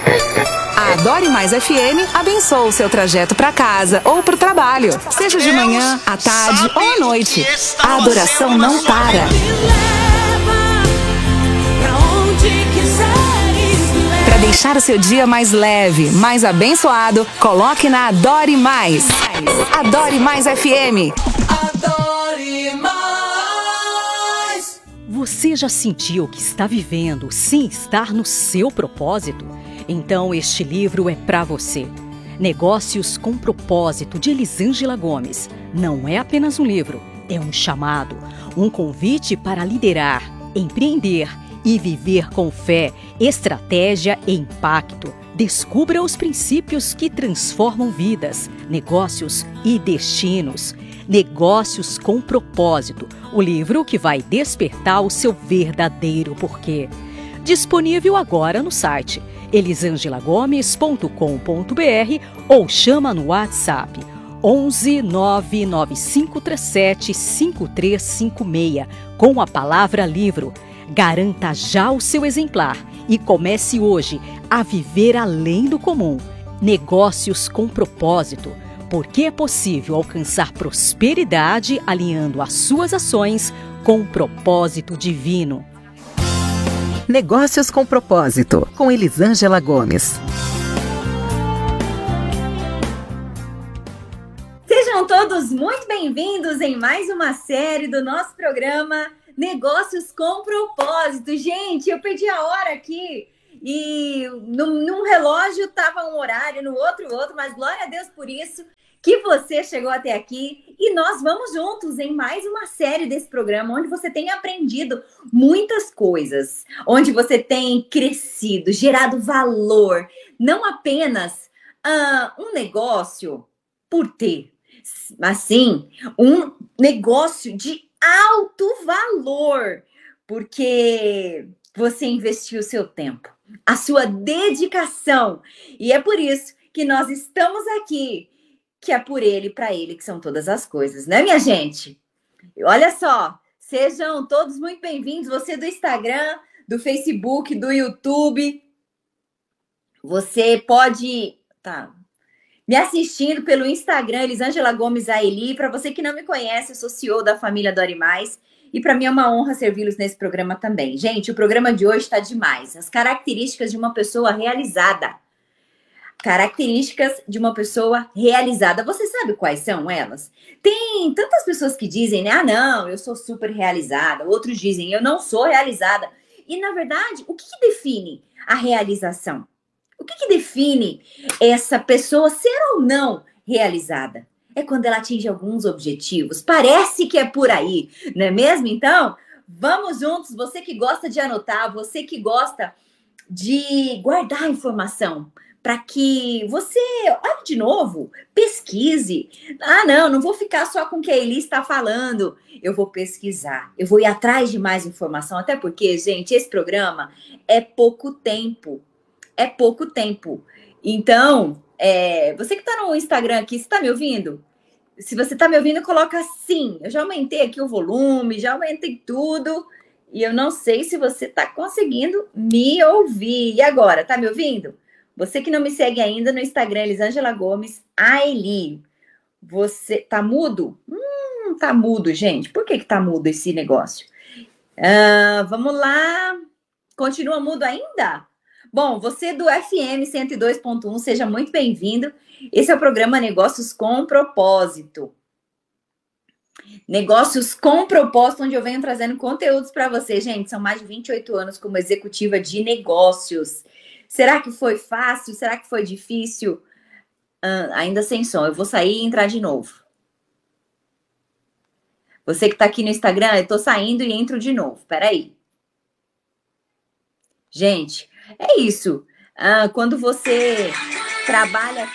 A Adore Mais FM abençoa o seu trajeto para casa ou para o trabalho, seja de manhã, à tarde ou à noite. A adoração não para. Para deixar o seu dia mais leve, mais abençoado, coloque na Adore Mais. Adore Mais FM. Adore Mais. Você já sentiu que está vivendo sem estar no seu propósito? Então este livro é para você. Negócios com Propósito, de Elisângela Gomes. Não é apenas um livro, é um chamado, um convite para liderar, empreender e viver com fé, estratégia e impacto. Descubra os princípios que transformam vidas, negócios e destinos. Negócios com Propósito, o livro que vai despertar o seu verdadeiro porquê. Disponível agora no site elisangelagomes.com.br ou chama no WhatsApp 11 99537 5356 com a palavra livro. Garanta já o seu exemplar e comece hoje a viver além do comum. Negócios com Propósito, porque é possível alcançar prosperidade alinhando as suas ações com o propósito divino. Negócios com Propósito, com Elisângela Gomes. Sejam todos muito bem-vindos em mais uma série do nosso programa Negócios com Propósito. Gente, eu perdi a hora aqui e num relógio estava um horário, no outro, mas glória a Deus por isso que você chegou até aqui e nós vamos juntos em mais uma série desse programa onde você tem aprendido muitas coisas, onde você tem crescido, gerado valor, não apenas um negócio por ter, mas sim um negócio de alto valor, porque você investiu o seu tempo, a sua dedicação, e é por isso que nós estamos aqui, que é por ele e para ele que são todas as coisas, né, minha gente? Olha só, sejam todos muito bem-vindos, você do Instagram, do Facebook, do YouTube, você pode me assistindo pelo Instagram, Elisângela Gomes Aeli. Para você que não me conhece, eu sou CEO da família Adore Mais e para mim é uma honra servi-los nesse programa também. Gente, o programa de hoje está demais. As características de uma pessoa realizada. Características de uma pessoa realizada. Você sabe quais são elas? Tem tantas pessoas que dizem, né? Ah, não, eu sou super realizada. Outros dizem, eu não sou realizada. E, na verdade, o que define a realização? O que define essa pessoa ser ou não realizada? É quando ela atinge alguns objetivos. Parece que é por aí, não é mesmo? Então, vamos juntos. Você que gosta de anotar, você que gosta de guardar informação, para que você olhe de novo, pesquise. Ah, não vou ficar só com o que a Eli está falando. Eu vou pesquisar, eu vou ir atrás de mais informação. Até porque, gente, esse programa é pouco tempo. É pouco tempo. Então, você que está no Instagram aqui, você está me ouvindo? Se você está me ouvindo, coloca sim. Eu já aumentei aqui o volume, já aumentei tudo. E eu não sei se você está conseguindo me ouvir. E agora, está me ouvindo? Você que não me segue ainda no Instagram, Elisângela Gomes Aeli. Você tá mudo? Tá mudo, gente. Por que tá mudo esse negócio? Vamos lá. Continua mudo ainda? Bom, você do FM 102.1, seja muito bem-vindo. Esse é o programa Negócios com Propósito. Negócios com Propósito, onde eu venho trazendo conteúdos para você. Gente, são mais de 28 anos como executiva de negócios. Será que foi fácil? Será que foi difícil? Ainda sem som. Eu vou sair e entrar de novo. Você que tá aqui no Instagram, eu tô saindo e entro de novo. Peraí. Gente, é isso. Quando você trabalha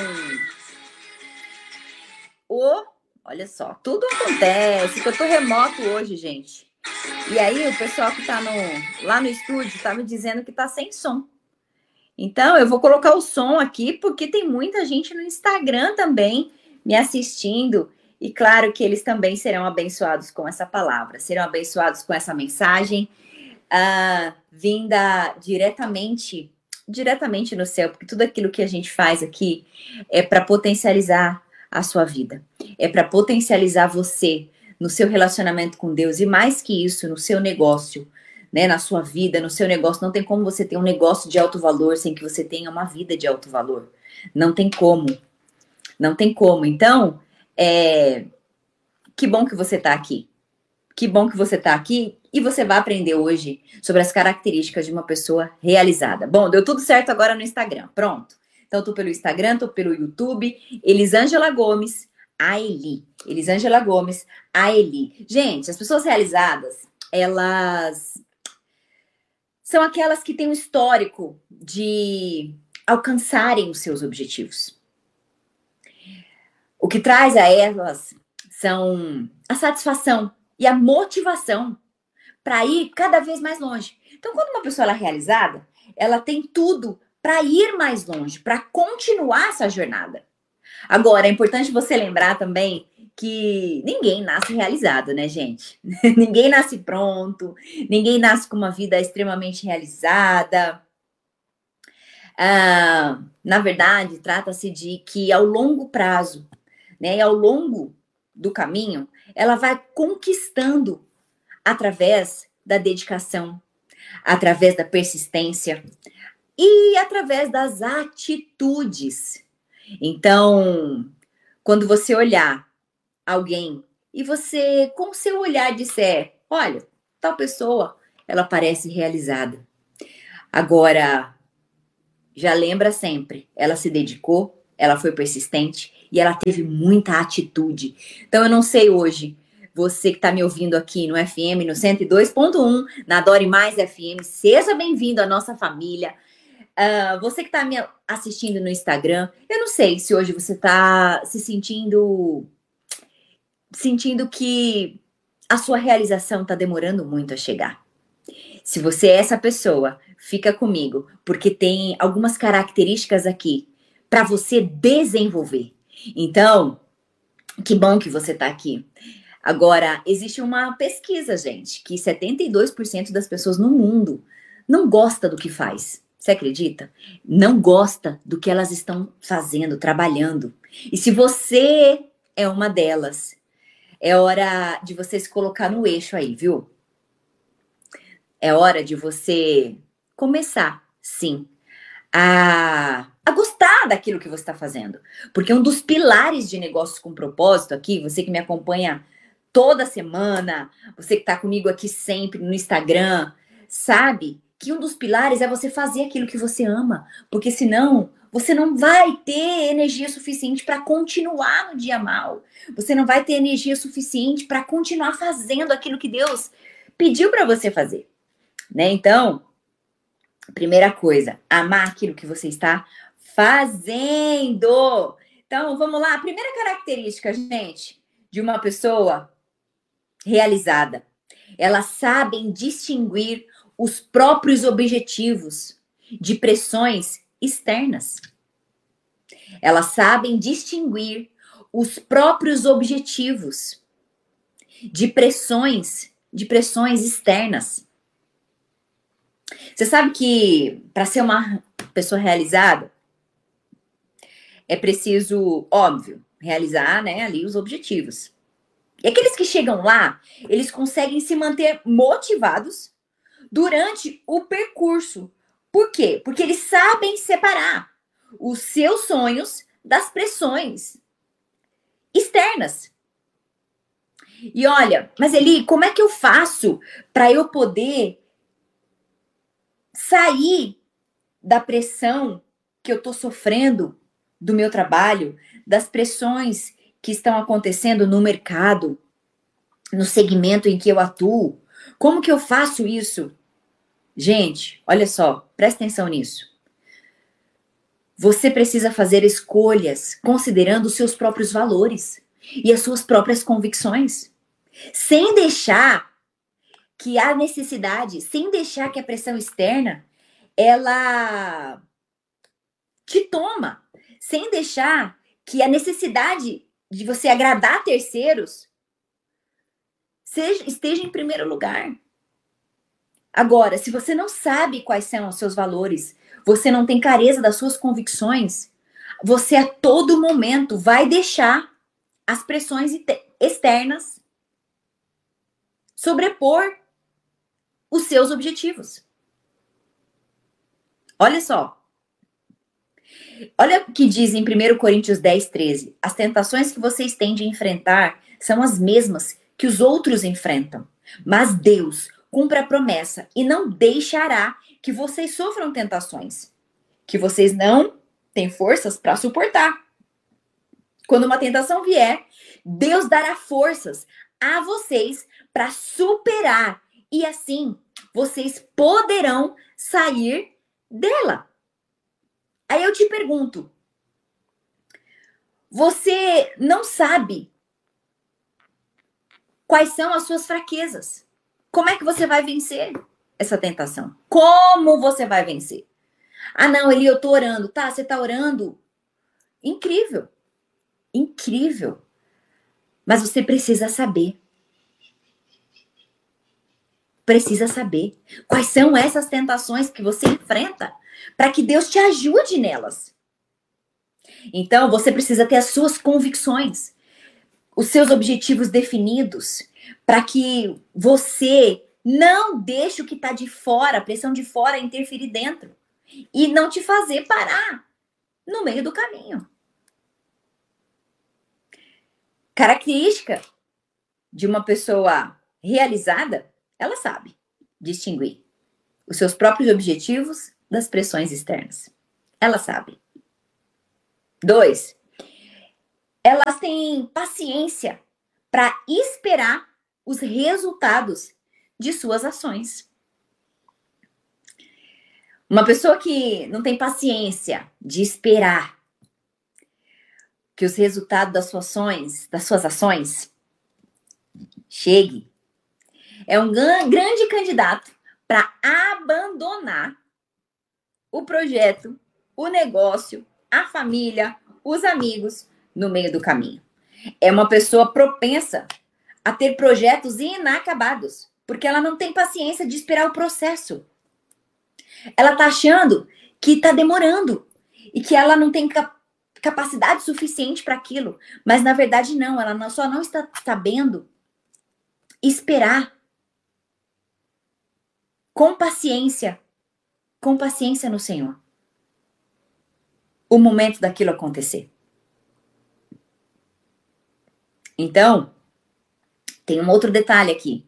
com olha só, tudo acontece, que eu tô remoto hoje, gente. E aí o pessoal que tá lá no estúdio tá me dizendo que tá sem som. Então, eu vou colocar o som aqui, porque tem muita gente no Instagram também me assistindo. E claro que eles também serão abençoados com essa palavra, serão abençoados com essa mensagem, vinda diretamente diretamente no céu, porque tudo aquilo que a gente faz aqui é para potencializar a sua vida, é para potencializar você no seu relacionamento com Deus e mais que isso, no seu negócio, né, na sua vida, no seu negócio. Não tem como você ter um negócio de alto valor sem que você tenha uma vida de alto valor. Não tem como. Não tem como. Então, que bom que você está aqui. Que bom que você está aqui e você vai aprender hoje sobre as características de uma pessoa realizada. Bom, deu tudo certo agora no Instagram. Pronto. Então, tô pelo Instagram, tô pelo YouTube. Elisângela Gomes, a Eli. Elisângela Gomes, a Eli. Gente, as pessoas realizadas, elas são aquelas que têm um histórico de alcançarem os seus objetivos. O que traz a elas são a satisfação e a motivação para ir cada vez mais longe. Então, quando uma pessoa é realizada, ela tem tudo para ir mais longe, para continuar essa jornada. Agora, é importante você lembrar também que ninguém nasce realizado, né, gente? Ninguém nasce pronto, ninguém nasce com uma vida extremamente realizada. Na verdade, trata-se de que ao longo prazo, né, e ao longo do caminho, ela vai conquistando através da dedicação, através da persistência e através das atitudes. Então, quando você olhar alguém e você, com o seu olhar, disser, olha, tal pessoa, ela parece realizada. Agora, já lembra sempre, ela se dedicou, ela foi persistente e ela teve muita atitude. Então, eu não sei hoje, você que está me ouvindo aqui no FM, no 102.1, na Adore Mais FM, seja bem-vindo à nossa família. Você que está me assistindo no Instagram, eu não sei se hoje você está se sentindo que a sua realização está demorando muito a chegar. Se você é essa pessoa, fica comigo, porque tem algumas características aqui para você desenvolver. Então, que bom que você está aqui. Agora, existe uma pesquisa, gente, que 72% das pessoas no mundo não gosta do que faz. Você acredita? Não gosta do que elas estão fazendo, trabalhando. E se você é uma delas, é hora de você se colocar no eixo aí, viu? É hora de você começar, sim, a gostar daquilo que você está fazendo. Porque um dos pilares de negócios com propósito aqui, você que me acompanha toda semana, você que está comigo aqui sempre no Instagram, sabe que um dos pilares é você fazer aquilo que você ama. Porque senão você não vai ter energia suficiente para continuar no dia mal. Você não vai ter energia suficiente para continuar fazendo aquilo que Deus pediu para você fazer. Né? Então, primeira coisa, amar aquilo que você está fazendo. Então, vamos lá. A primeira característica, gente, de uma pessoa realizada. Elas sabem distinguir os próprios objetivos de pressões externas. Elas sabem distinguir os próprios objetivos de pressões externas. Você sabe que para ser uma pessoa realizada é preciso, óbvio, realizar, né, ali os objetivos. E aqueles que chegam lá, eles conseguem se manter motivados durante o percurso. Por quê? Porque eles sabem separar os seus sonhos das pressões externas. E olha, mas Eli, como é que eu faço para eu poder sair da pressão que eu estou sofrendo do meu trabalho, das pressões que estão acontecendo no mercado, no segmento em que eu atuo? Como que eu faço isso? Gente, olha só, presta atenção nisso. Você precisa fazer escolhas considerando os seus próprios valores e as suas próprias convicções, sem deixar que a necessidade, sem deixar que a pressão externa, ela te toma, sem deixar que a necessidade de você agradar terceiros esteja em primeiro lugar. Agora, se você não sabe quais são os seus valores, você não tem clareza das suas convicções, você a todo momento vai deixar as pressões externas sobrepor os seus objetivos. Olha só. Olha o que diz em 1 Coríntios 10, 13. As tentações que vocês têm de enfrentar são as mesmas que os outros enfrentam. Mas Deus cumpre a promessa e não deixará que vocês sofram tentações que vocês não têm forças para suportar. Quando uma tentação vier, Deus dará forças a vocês para superar e assim vocês poderão sair dela. Aí eu te pergunto, você não sabe quais são as suas fraquezas? Como é que você vai vencer essa tentação? Como você vai vencer? Ah, não, Eli, eu tô orando. Tá, você tá orando? Incrível. Incrível. Mas você precisa saber. Precisa saber quais são essas tentações que você enfrenta para que Deus te ajude nelas. Então, você precisa ter as suas convicções, os seus objetivos definidos, para que você não deixe o que está de fora, a pressão de fora, interferir dentro e não te fazer parar no meio do caminho. Característica de uma pessoa realizada, ela sabe distinguir os seus próprios objetivos das pressões externas. Ela sabe. 2, elas têm paciência para esperar os resultados de suas ações. Uma pessoa que não tem paciência de esperar que os resultados das suas ações chegue, é um grande candidato para abandonar o projeto, o negócio, a família, os amigos no meio do caminho. É uma pessoa propensa a ter projetos inacabados, porque ela não tem paciência de esperar o processo. Ela tá achando que tá demorando e que ela não tem capacidade suficiente para aquilo, mas na verdade não, ela só não está sabendo esperar com paciência no Senhor, o momento daquilo acontecer. Então, tem um outro detalhe aqui.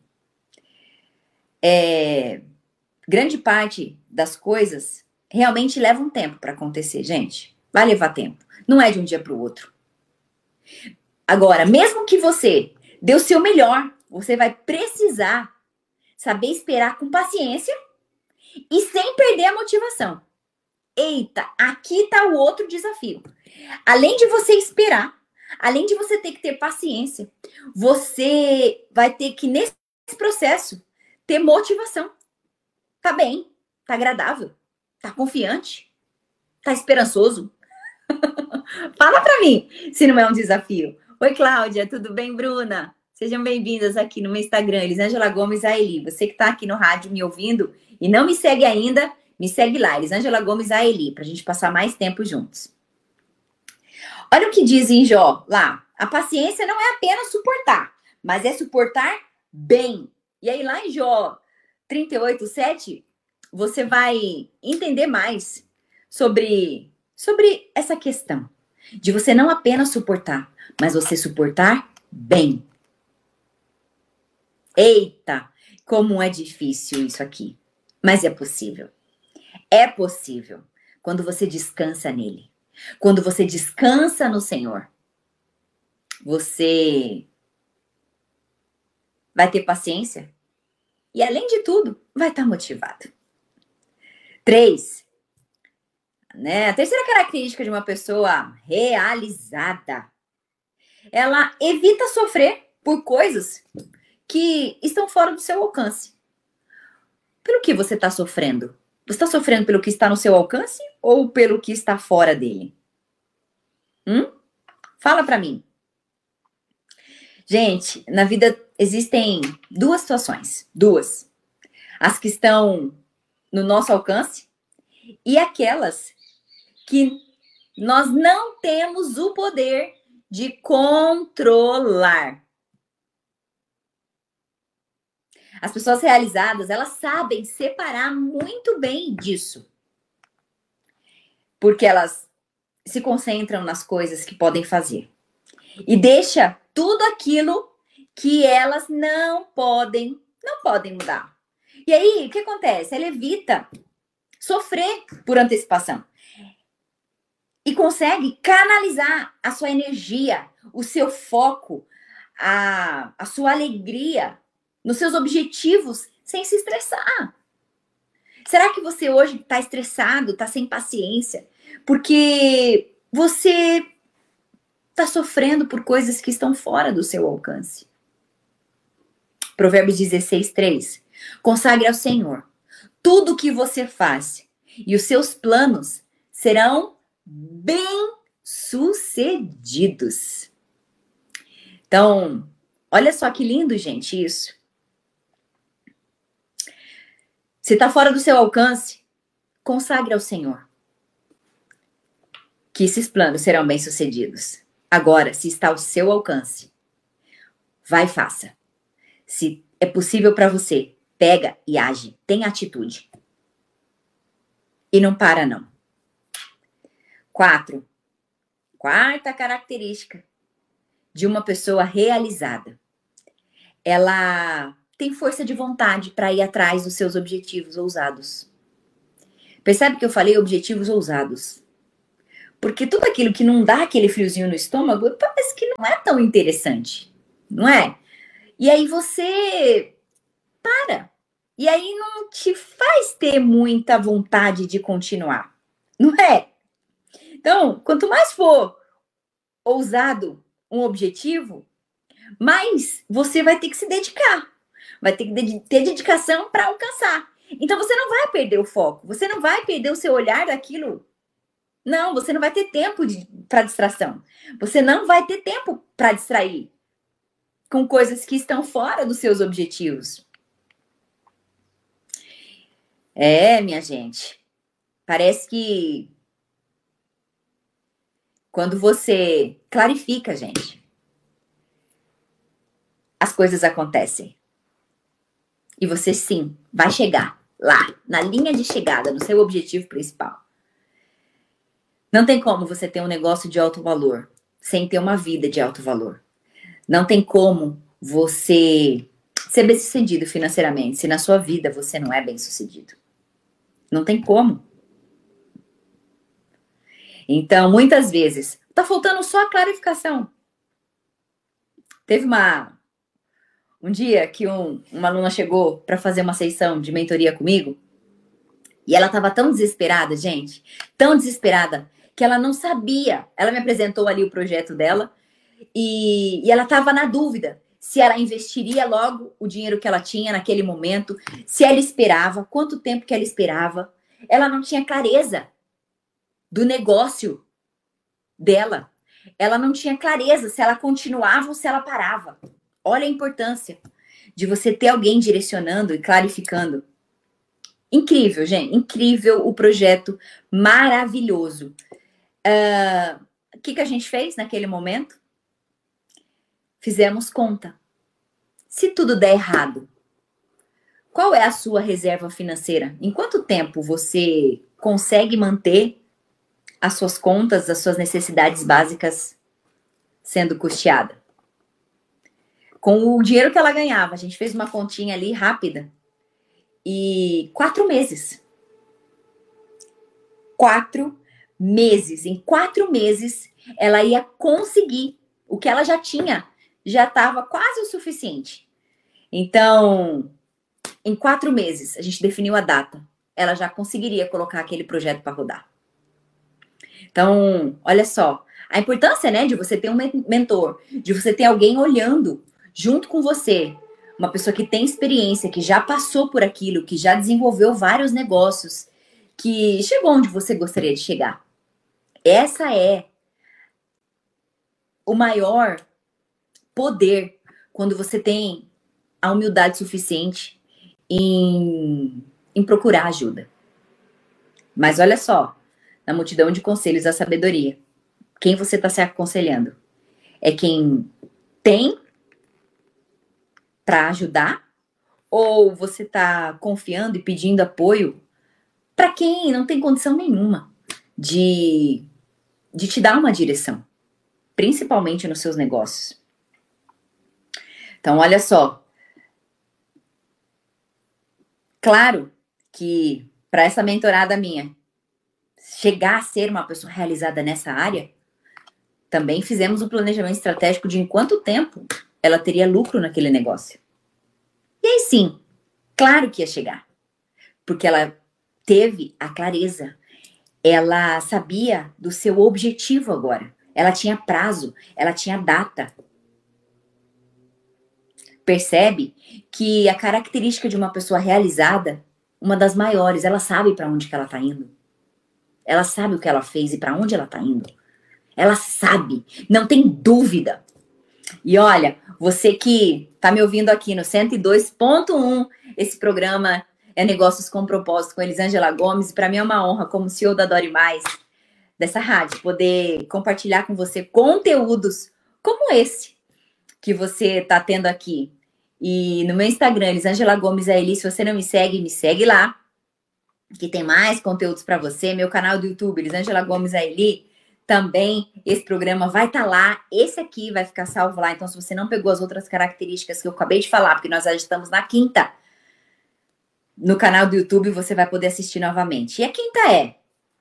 Grande parte das coisas realmente leva um tempo para acontecer, gente. Vai levar tempo. Não é de um dia para o outro. Agora, mesmo que você dê o seu melhor, você vai precisar saber esperar com paciência e sem perder a motivação. Eita, aqui está o outro desafio. Além de você esperar, além de você ter que ter paciência, você vai ter que, nesse processo, ter motivação. Tá bem, tá agradável, tá confiante, tá esperançoso. Fala pra mim se não é um desafio. Oi, Cláudia, tudo bem, Bruna? Sejam bem-vindas aqui no meu Instagram, Elisângela Gomes Aeli. Você que tá aqui no rádio me ouvindo e não me segue ainda, me segue lá, Elisângela Gomes Aeli, pra gente passar mais tempo juntos. Olha o que diz em Jó lá. A paciência não é apenas suportar, mas é suportar bem. E aí lá em Jó 38:7, você vai entender mais sobre essa questão de você não apenas suportar, mas você suportar bem. Eita, como é difícil isso aqui. Mas é possível. É possível quando você descansa nele. Quando você descansa no Senhor, você vai ter paciência e, além de tudo, vai estar motivado. 3, né? A terceira característica de uma pessoa realizada. Ela evita sofrer por coisas que estão fora do seu alcance. Pelo que você está sofrendo? Você está sofrendo pelo que está no seu alcance ou pelo que está fora dele? Fala para mim. Gente, na vida existem duas situações. Duas. As que estão no nosso alcance e aquelas que nós não temos o poder de controlar. As pessoas realizadas, elas sabem separar muito bem disso. Porque elas se concentram nas coisas que podem fazer. E deixa tudo aquilo que elas não podem mudar. E aí, o que acontece? Ela evita sofrer por antecipação. E consegue canalizar a sua energia, o seu foco, a sua alegria nos seus objetivos sem se estressar. Será que você hoje está estressado, está sem paciência? Porque você está sofrendo por coisas que estão fora do seu alcance. Provérbios 16:3. Consagre ao Senhor tudo o que você faz e os seus planos serão bem-sucedidos. Então, olha só que lindo, gente, isso. Se está fora do seu alcance, consagre ao Senhor que esses planos serão bem-sucedidos. Agora, se está ao seu alcance, vai e faça. Se é possível para você, pega e age, tem atitude. E não para, não. 4. Quarta característica de uma pessoa realizada. Ela tem força de vontade para ir atrás dos seus objetivos ousados. Percebe que eu falei objetivos ousados? Porque tudo aquilo que não dá aquele friozinho no estômago, parece que não é tão interessante, não é? E aí você para. E aí não te faz ter muita vontade de continuar, não é? Então, quanto mais for ousado um objetivo, mais você vai ter que se dedicar. Vai ter que ter dedicação para alcançar. Então, você não vai perder o foco. Você não vai perder o seu olhar daquilo. Não, você não vai ter tempo para distração. Você não vai ter tempo para distrair com coisas que estão fora dos seus objetivos. Minha gente. Parece que quando você clarifica, gente, as coisas acontecem. E você, sim, vai chegar lá, na linha de chegada, no seu objetivo principal. Não tem como você ter um negócio de alto valor sem ter uma vida de alto valor. Não tem como você ser bem-sucedido financeiramente se na sua vida você não é bem-sucedido. Não tem como. Então, muitas vezes, tá faltando só a clarificação. Teve um dia que uma aluna chegou para fazer uma sessão de mentoria comigo e ela estava tão desesperada, gente, tão desesperada, que ela não sabia. Ela me apresentou ali o projeto dela e ela estava na dúvida se ela investiria logo o dinheiro que ela tinha naquele momento, se ela esperava, quanto tempo que ela esperava. Ela não tinha clareza do negócio dela. Ela não tinha clareza se ela continuava ou se ela parava. Olha a importância de você ter alguém direcionando e clarificando. Incrível, gente. Incrível o projeto. Maravilhoso. O que a gente fez naquele momento? Fizemos conta. Se tudo der errado, qual é a sua reserva financeira? Em quanto tempo você consegue manter as suas contas, as suas necessidades básicas sendo custeada? Com o dinheiro que ela ganhava, a gente fez uma continha ali rápida. E 4 meses. 4 meses. Em 4 meses, ela ia conseguir. O que ela já tinha, já estava quase o suficiente. Então, em 4 meses, a gente definiu a data. Ela já conseguiria colocar aquele projeto para rodar. Então, olha só. A importância, né, de você ter um mentor, de você ter alguém olhando junto com você, uma pessoa que tem experiência, que já passou por aquilo, que já desenvolveu vários negócios, que chegou onde você gostaria de chegar. Essa é o maior poder quando você tem a humildade suficiente em procurar ajuda. Mas olha só, na multidão de conselhos da sabedoria, quem você está se aconselhando? É quem tem para ajudar? Ou você está confiando e pedindo apoio para quem não tem condição nenhuma de te dar uma direção, principalmente nos seus negócios? Então, olha só. Claro que para essa mentorada minha chegar a ser uma pessoa realizada nessa área, também fizemos um planejamento estratégico de em quanto tempo ela teria lucro naquele negócio. E aí sim, claro que ia chegar. Porque ela teve a clareza. Ela sabia do seu objetivo agora. Ela tinha prazo, ela tinha data. Percebe que a característica de uma pessoa realizada, uma das maiores, ela sabe para onde que ela está indo. Ela sabe o que ela fez e para onde ela está indo. Ela sabe, não tem dúvida. E olha, você que está me ouvindo aqui no 102.1, esse programa é Negócios com Propósito com Elisângela Gomes. E para mim é uma honra, como CEO da Dore Mais, dessa rádio, poder compartilhar com você conteúdos como esse que você está tendo aqui. E no meu Instagram, Elisângela Gomes Aeli, se você não me segue lá, que tem mais conteúdos para você. Meu canal do YouTube, Elisângela Gomes Aeli, também esse programa vai estar lá. Esse aqui vai ficar salvo lá. Então, se você não pegou as outras características que eu acabei de falar, porque nós já estamos na quinta, no canal do YouTube você vai poder assistir novamente. E a quinta é...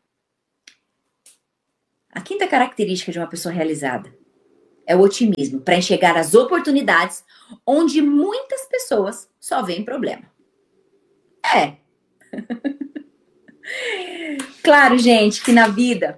A quinta característica de uma pessoa realizada é o otimismo para enxergar as oportunidades onde muitas pessoas só veem problema. É. Claro, gente, que na vida,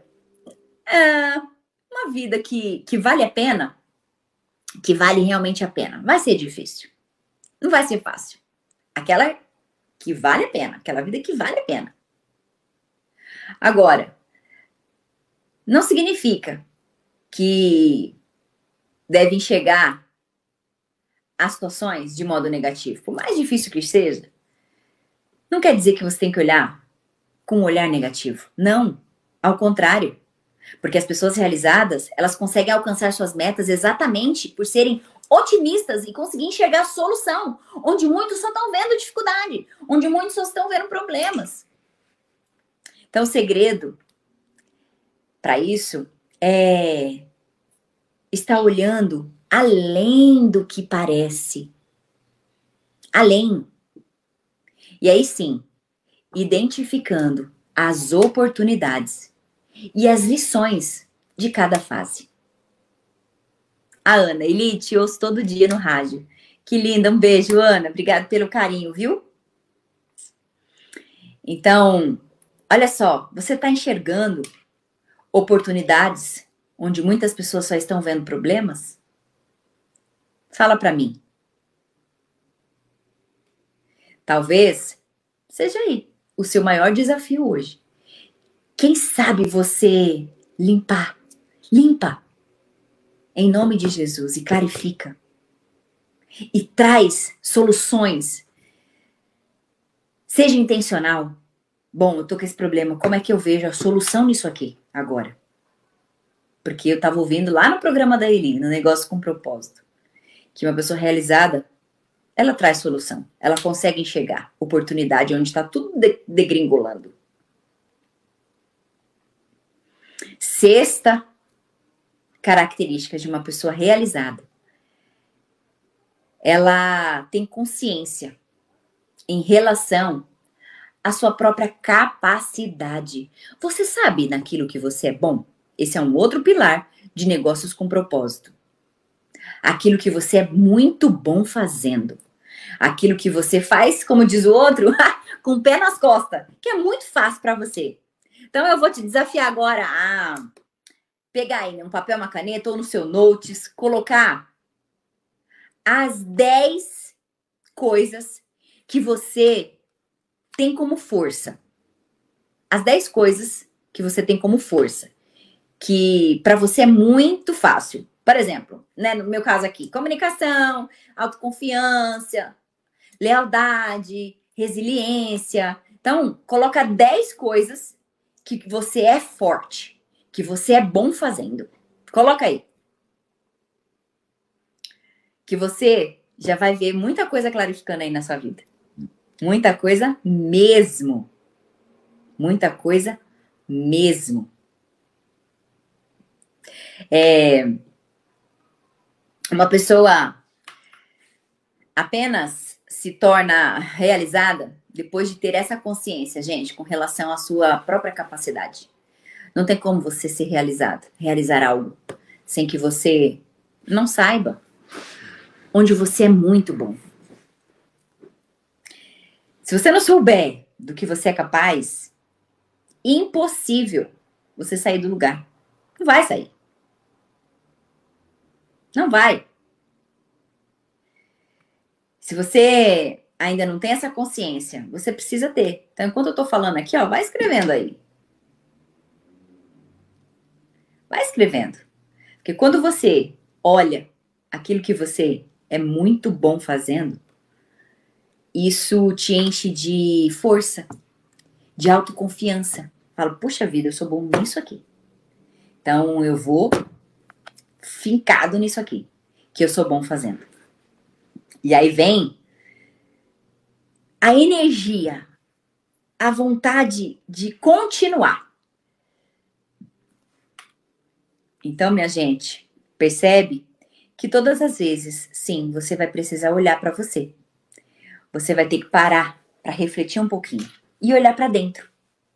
uma vida que vale a pena, que vale realmente a pena, vai ser difícil. Não vai ser fácil. Aquela que vale a pena, aquela vida que vale a pena. Agora, não significa que deve enxergar as situações de modo negativo. Por mais difícil que seja, não quer dizer que você tem que olhar com um olhar negativo. Não, ao contrário. Porque as pessoas realizadas, elas conseguem alcançar suas metas exatamente por serem otimistas e conseguir enxergar a solução, onde muitos só estão vendo dificuldade, onde muitos só estão vendo problemas. Então, o segredo para isso é estar olhando além do que parece. Além. E aí sim, identificando as oportunidades e as lições de cada fase. A Ana, Eli, te ouço todo dia no rádio. Que linda, um beijo, Ana. Obrigada pelo carinho, viu? Então, olha só, você está enxergando oportunidades onde muitas pessoas só estão vendo problemas? Fala para mim. Talvez seja aí o seu maior desafio hoje. Quem sabe você limpa em nome de Jesus e clarifica e traz soluções. Seja intencional. Bom, eu tô com esse problema, como é que eu vejo a solução nisso aqui agora? Porque eu tava ouvindo lá no programa da Eli, no Negócio com Propósito, que uma pessoa realizada, ela traz solução. Ela consegue enxergar oportunidade onde está tudo degringolando. Sexta característica de uma pessoa realizada. Ela tem consciência em relação à sua própria capacidade. Você sabe naquilo que você é bom? Esse é um outro pilar de negócios com propósito. Aquilo que você é muito bom fazendo. Aquilo que você faz, como diz o outro, com o pé nas costas, que é muito fácil para você. Então eu vou te desafiar agora a pegar aí um papel, uma caneta ou no seu notes, colocar as 10 coisas que você tem como força. As 10 coisas que você tem como força. Que para você é muito fácil. Por exemplo, né, no meu caso aqui, comunicação, autoconfiança, lealdade, resiliência. Então, coloca 10 coisas que você é forte, que você é bom fazendo. Coloca aí. Que você já vai ver muita coisa clarificando aí na sua vida. Muita coisa mesmo. Muita coisa mesmo. Uma pessoa apenas se torna realizada depois de ter essa consciência, gente, com relação à sua própria capacidade. Não tem como você ser realizar algo, sem que você não saiba onde você é muito bom. Se você não souber do que você é capaz, impossível você sair do lugar. Não vai sair. Não vai. Se você ainda não tem essa consciência, você precisa ter. Então, enquanto eu tô falando aqui, ó, vai escrevendo aí. Vai escrevendo. Porque quando você olha aquilo que você é muito bom fazendo, isso te enche de força, de autoconfiança. Fala, puxa vida, eu sou bom nisso aqui. Então, eu vou fincado nisso aqui, que eu sou bom fazendo. E aí vem a energia, a vontade de continuar. Então, minha gente, percebe que todas as vezes, sim, você vai precisar olhar para você. Você vai ter que parar para refletir um pouquinho e olhar para dentro.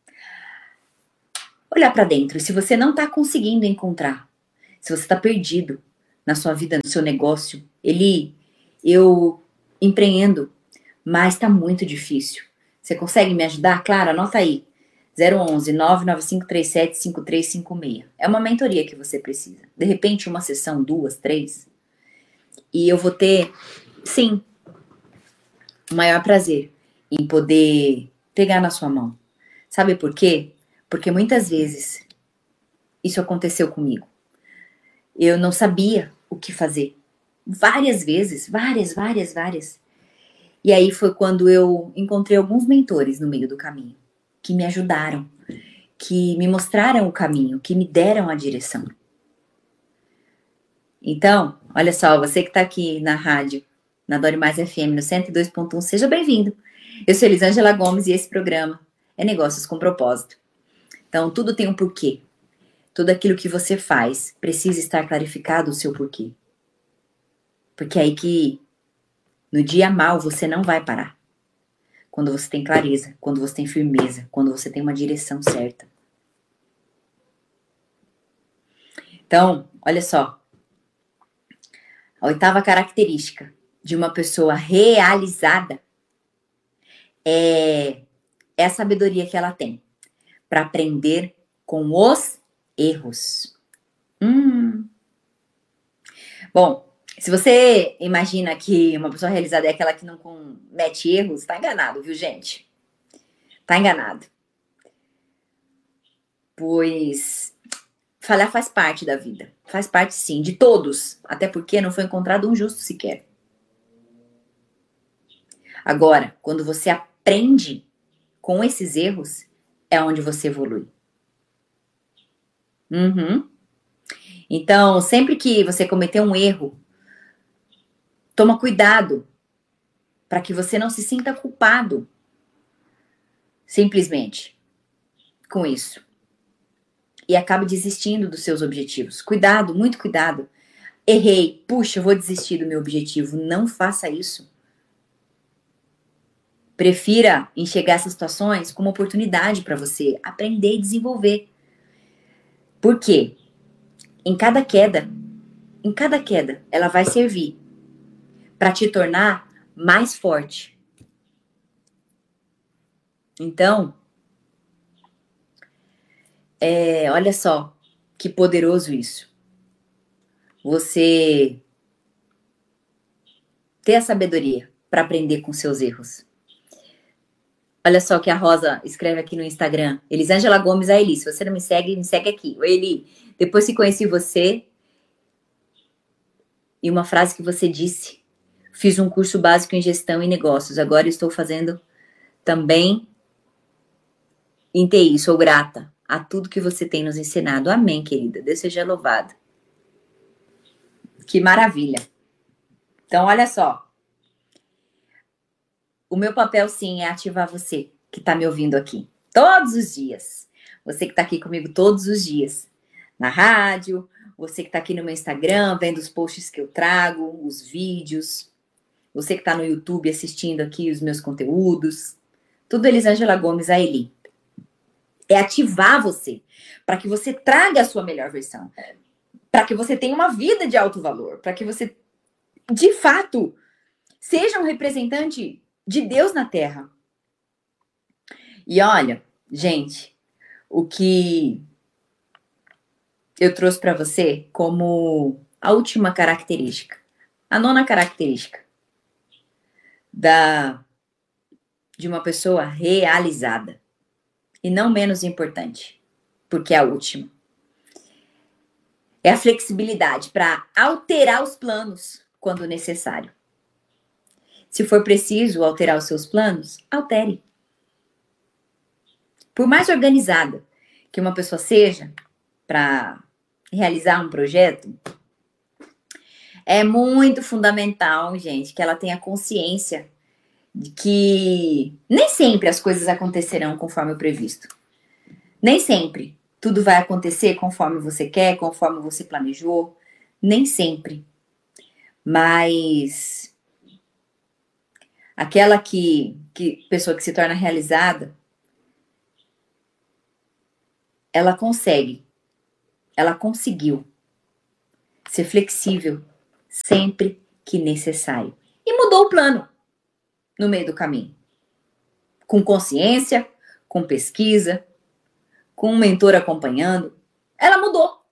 Olhar para dentro. E se você não está conseguindo encontrar, se você está perdido na sua vida, no seu negócio, eu empreendo, mas está muito difícil. Você consegue me ajudar? Claro, anota aí. 011 99537 5356. É uma mentoria que você precisa. De repente, uma sessão, 2, 3. E eu vou ter, sim, o maior prazer em poder pegar na sua mão. Sabe por quê? Porque muitas vezes isso aconteceu comigo. Eu não sabia o que fazer. Várias vezes, várias. E aí foi quando eu encontrei alguns mentores no meio do caminho, que me ajudaram, que me mostraram o caminho, que me deram a direção. Então, olha só, você que está aqui na rádio, na Dori Mais FM, no 102.1, seja bem-vindo. Eu sou Elisângela Gomes e esse programa é Negócios com Propósito. Então, tudo tem um porquê. Tudo aquilo que você faz precisa estar clarificado o seu porquê. Porque é aí que no dia mal você não vai parar. Quando você tem clareza, quando você tem firmeza, quando você tem uma direção certa. Então, olha só. A 8ª característica de uma pessoa realizada é a sabedoria que ela tem para aprender com os erros. Bom, se você imagina que uma pessoa realizada é aquela que não comete erros, tá enganado, viu, gente? Tá enganado. Pois falhar faz parte da vida. Faz parte, sim, de todos. Até porque não foi encontrado um justo sequer. Agora, quando você aprende com esses erros, é onde você evolui. Então, sempre que você cometer um erro, toma cuidado para que você não se sinta culpado simplesmente com isso. E acabe desistindo dos seus objetivos. Cuidado, muito cuidado. Errei, puxa, eu vou desistir do meu objetivo. Não faça isso. Prefira enxergar essas situações como oportunidade para você aprender e desenvolver. Por quê? Em cada queda, ela vai servir para te tornar mais forte. Então, olha só que poderoso isso. Você ter a sabedoria para aprender com seus erros. Olha só o que a Rosa escreve aqui no Instagram. Elisângela Gomes, a Eli. Se você não me segue aqui. Oi, Eli. Depois que conheci você e uma frase que você disse, fiz um curso básico em gestão e negócios. Agora estou fazendo também em TI. Sou grata. a tudo que você tem nos ensinado. Amém, querida. Deus seja louvado. Que maravilha. Então, olha só. O meu papel, sim, é ativar você que está me ouvindo aqui todos os dias. Você que está aqui comigo todos os dias. Na rádio, você que está aqui no meu Instagram, vendo os posts que eu trago, os vídeos. Você que está no YouTube assistindo aqui os meus conteúdos. Tudo Elisângela Gomes, a Eli. É ativar você, para que você traga a sua melhor versão. Para que você tenha uma vida de alto valor. Para que você, de fato, seja um representante de Deus na Terra. E olha, gente, o que eu trouxe para você como a última característica, a nona característica de uma pessoa realizada. E não menos importante, porque é a última. É a flexibilidade para alterar os planos quando necessário. Se for preciso alterar os seus planos, altere. Por mais organizada que uma pessoa seja para realizar um projeto, é muito fundamental, gente, que ela tenha consciência de que nem sempre as coisas acontecerão conforme o previsto. Nem sempre tudo vai acontecer conforme você quer, conforme você planejou. Nem sempre. Mas aquela pessoa que se torna realizada, ela conseguiu ser flexível sempre que necessário. E mudou o plano no meio do caminho. Com consciência, com pesquisa, com um mentor acompanhando. Ela mudou.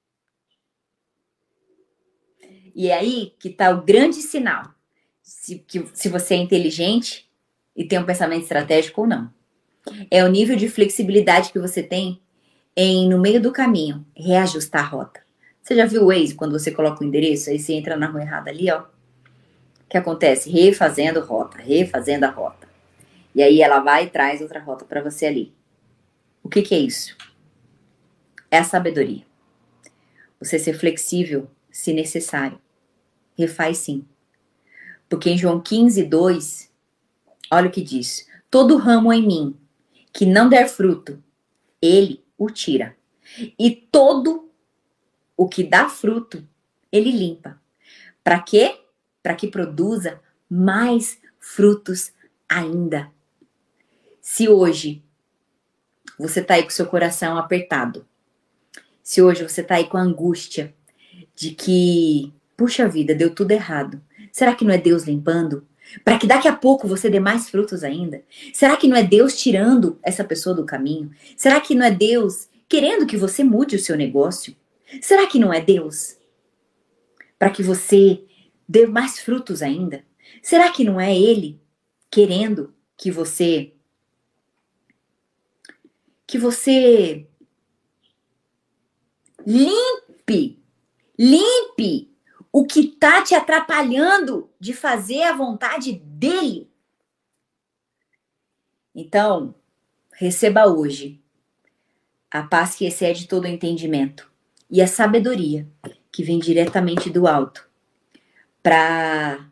E é aí que está o grande sinal. Se você é inteligente e tem um pensamento estratégico ou não. É o nível de flexibilidade que você tem em, no meio do caminho, reajustar a rota. Você já viu o Waze, quando você coloca o endereço, aí você entra na rua errada ali, ó. O que acontece? Refazendo a rota. E aí ela vai e traz outra rota para você ali. O que é isso? É a sabedoria. Você ser flexível, se necessário. Refaz sim. Porque em João 15:2, olha o que diz. Todo ramo em mim que não der fruto, ele o tira. E todo o que dá fruto, ele limpa. Para quê? Para que produza mais frutos ainda. Se hoje você está aí com seu coração apertado, se hoje você está aí com a angústia de que, puxa vida, deu tudo errado, será que não é Deus limpando? Para que daqui a pouco você dê mais frutos ainda? Será que não é Deus tirando essa pessoa do caminho? Será que não é Deus querendo que você mude o seu negócio? Será que não é Deus para que você dê mais frutos ainda? Será que não é Ele querendo que você limpe o que está te atrapalhando de fazer a vontade dele? Então, receba hoje a paz que excede todo o entendimento e a sabedoria que vem diretamente do alto para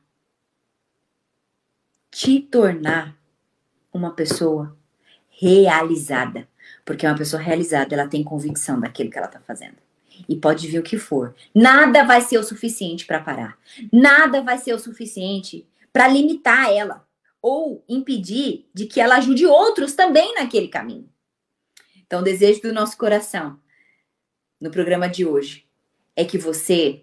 te tornar uma pessoa realizada. Porque uma pessoa realizada, ela tem convicção daquilo que ela está fazendo. E pode vir o que for. Nada vai ser o suficiente para parar. Nada vai ser o suficiente para limitar ela. Ou impedir de que ela ajude outros também naquele caminho. Então, o desejo do nosso coração, no programa de hoje, é que você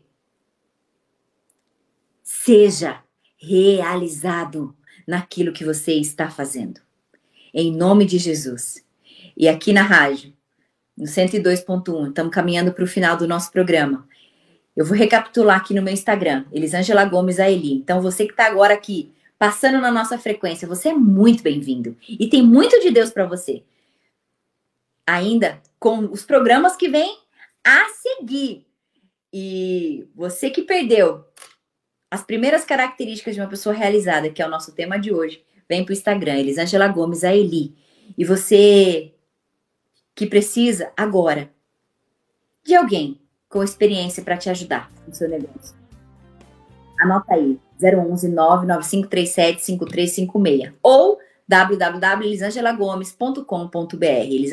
seja realizado naquilo que você está fazendo. Em nome de Jesus. E aqui na rádio, no 102.1, estamos caminhando para o final do nosso programa. Eu vou recapitular aqui no meu Instagram, Elisângela Gomes a Eli. Então, você que está agora aqui, passando na nossa frequência, você é muito bem-vindo. E tem muito de Deus para você. Ainda com os programas que vêm a seguir. E você que perdeu as primeiras características de uma pessoa realizada, que é o nosso tema de hoje, vem para o Instagram, Elisângela Gomes a Eli. E você que precisa agora de alguém com experiência para te ajudar no seu negócio. Anota aí, 011 995375356 ou www.elisangelagomes.com.br,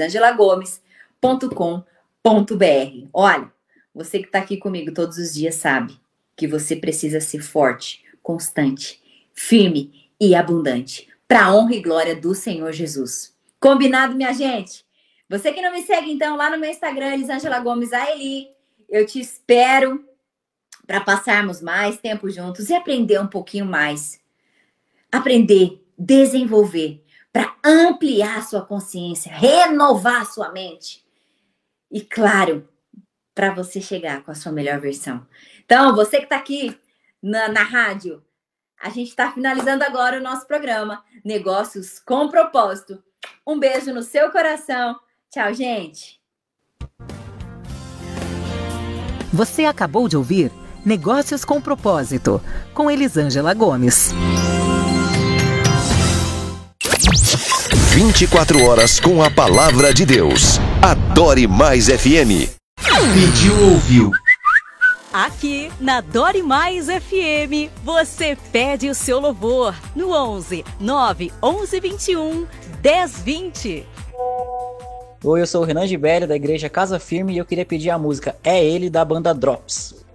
elisangelagomes.com.br. Olha, você que está aqui comigo todos os dias sabe que você precisa ser forte, constante, firme e abundante, para a honra e glória do Senhor Jesus. Combinado, minha gente? Você que não me segue, então, lá no meu Instagram, Elisângela Gomes AELI, eu te espero para passarmos mais tempo juntos e aprender um pouquinho mais. Aprender, desenvolver, para ampliar sua consciência, renovar sua mente. E, claro, para você chegar com a sua melhor versão. Então, você que está aqui na rádio, a gente está finalizando agora o nosso programa Negócios com Propósito. Um beijo no seu coração. Tchau, gente. Você acabou de ouvir Negócios com Propósito, com Elisângela Gomes. 24 horas com a Palavra de Deus. Adore Mais FM. Pediu, ouviu. Aqui na Dore Mais FM, você pede o seu louvor no 11 9 11 21 10 20. Oi, eu sou o Renan Gibelli, da Igreja Casa Firme, e eu queria pedir a música É Ele, da banda Drops.